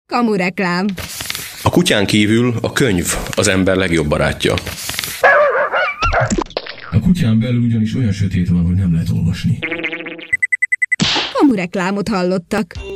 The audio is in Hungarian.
Kamureklám. A kutyán kívül a könyv az ember legjobb barátja. A kutyán belül ugyanis olyan sötét van, hogy nem lehet olvasni. Kamureklámot hallottak.